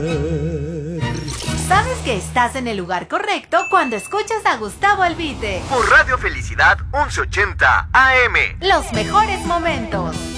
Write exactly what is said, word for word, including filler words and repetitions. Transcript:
Sabes que estás en el lugar correcto cuando escuchas a Gustavo Albite por Radio Felicidad once ochenta A M. Los mejores momentos.